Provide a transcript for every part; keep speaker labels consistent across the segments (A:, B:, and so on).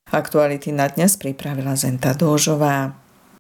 A: Aktuality na dnes pripravila Zenta Dôžová.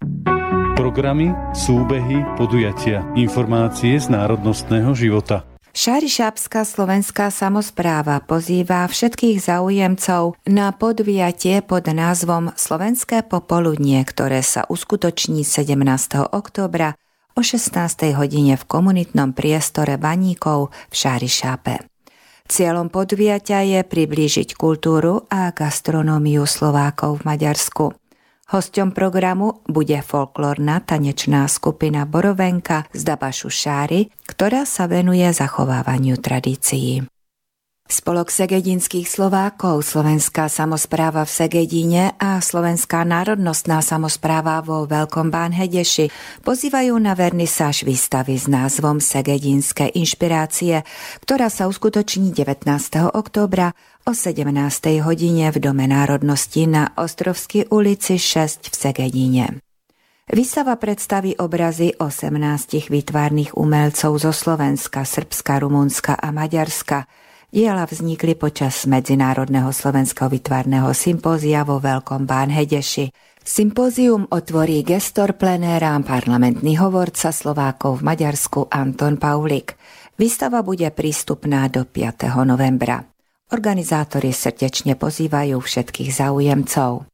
B: Programy, súbehy, podujatia, informácie z národnostného života.
C: Šarišábska slovenská samospráva pozýva všetkých záujemcov na podujatie pod názvom Slovenské popoludnie, ktoré sa uskutoční 17. októbra o 16. hodine v komunitnom priestore Baníkov v Šarišápe. Cieľom podujatia je priblížiť kultúru a gastronómiu Slovákov v Maďarsku. Hosťom programu bude folklórna tanečná skupina Borovenka z Dabašu Šáry, ktorá sa venuje zachovávaniu tradícií. Spolok segedinských Slovákov, Slovenská samospráva v Segedine a Slovenská národnostná samospráva vo Veľkom Bánhedeši pozývajú na vernisáž výstavy s názvom Segedinské inšpirácie, ktorá sa uskutoční 19. októbra o 17. hodine v Dome národnosti na Ostrovskej ulici 6 v Segedine. Výstava predstaví obrazy 18 výtvarných umelcov zo Slovenska, Srbska, Rumunska a Maďarska. Diela vznikli počas Medzinárodného slovenského výtvarného sympózia vo Veľkom Bánhedeši. Sympózium otvorí gestor plenéra parlamentný hovorca Slovákov v Maďarsku Anton Paulik. Výstava bude prístupná do 5. novembra. Organizátori srdečne pozývajú všetkých záujemcov.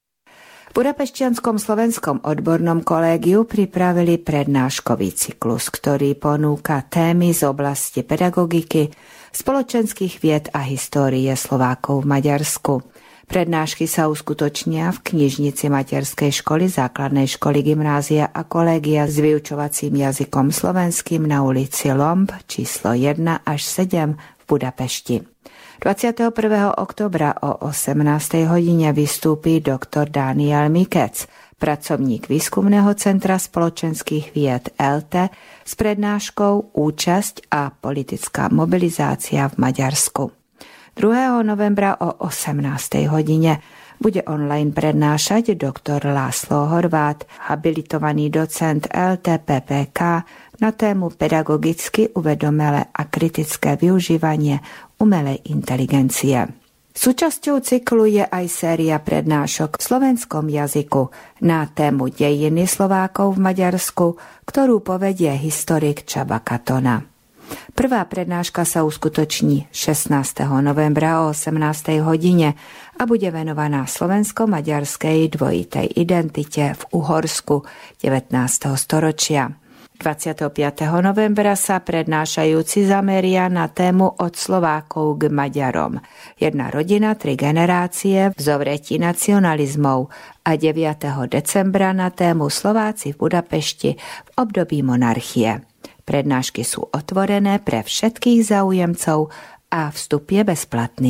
C: V Budapešťanskom slovenskom odbornom kolégiu pripravili prednáškový cyklus, ktorý ponúka témy z oblasti pedagogiky, spoločenských vied a histórie Slovákov v Maďarsku. Prednášky sa uskutočnia v knižnici materskej školy, základnej školy, gymnázia a kolégia s vyučovacím jazykom slovenským na ulici Lomb číslo 1 až 7 v Budapešti. 21. októbra o 18. hodine vystúpi doktor Daniel Mikec, pracovník Výskumného centra spoločenských vied ELTE s prednáškou Účasť a politická mobilizácia v Maďarsku. 2. novembra o 18. hodine bude online prednášať doktor László Horvát, habilitovaný docent ELTE PPK na tému pedagogicky uvedomelé a kritické využívanie umelej inteligencie. Súčasťou cyklu je aj séria prednášok v slovenskom jazyku na tému dejiny Slovákov v Maďarsku, ktorú povedie historik Csaba Katona. Prvá prednáška sa uskutoční 16. novembra o 18. hodine a bude venovaná slovensko-maďarskej dvojitej identite v Uhorsku 19. storočia. 25. novembra sa prednášajúci zameria na tému Od Slovákov k Maďarom. Jedna rodina, 3 generácie v zovretí nacionalizmov a 9. decembra na tému Slováci v Budapešti v období monarchie. Prednášky sú otvorené pre všetkých záujemcov a vstup je bezplatný.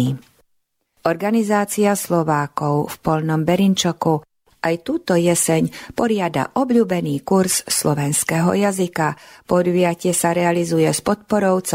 C: Organizácia Slovákov v Polnom Berinčoku aj túto jeseň poriada obľúbený kurz slovenského jazyka. Podujatie sa realizuje s podporou